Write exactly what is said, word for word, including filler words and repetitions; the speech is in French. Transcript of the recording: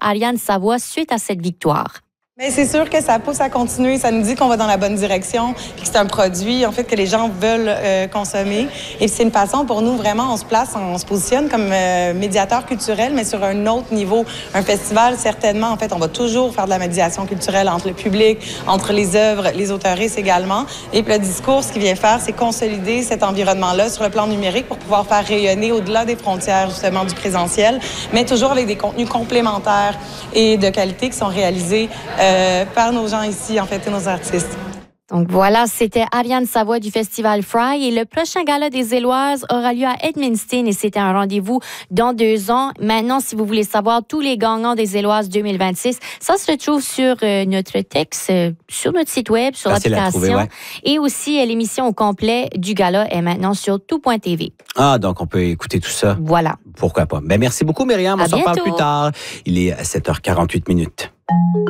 Ariane Savoie suite à cette victoire? Mais c'est sûr que ça pousse à continuer. Ça nous dit qu'on va dans la bonne direction, puis que c'est un produit, en fait, que les gens veulent euh, consommer. Et c'est une façon pour nous, vraiment, on se place, on se positionne comme euh, médiateur culturel, mais sur un autre niveau. Un festival, certainement, en fait, on va toujours faire de la médiation culturelle entre le public, entre les œuvres, les auteuristes également. Et puis le discours, ce qu'il vient faire, c'est consolider cet environnement-là sur le plan numérique pour pouvoir faire rayonner au-delà des frontières, justement, du présentiel, mais toujours avec des contenus complémentaires et de qualité qui sont réalisés euh, Euh, par nos gens ici, en fait, et nos artistes. Donc voilà, c'était Ariane Savoie du Festival Fry et le prochain gala des Éloises aura lieu à Edmundston et c'était un rendez-vous dans deux ans. Maintenant, si vous voulez savoir tous les gagnants des Éloises deux mille vingt-six, ça se retrouve sur euh, notre texte, euh, sur notre site web, sur Facile l'application. à trouver, ouais. Et aussi, euh, l'émission au complet du gala est maintenant sur tout point t v. Ah, donc on peut écouter tout ça. Voilà. Pourquoi pas. Ben, merci beaucoup, Myriam. On À s'en parle bientôt. plus tard. Il est sept heures quarante-huit minutes.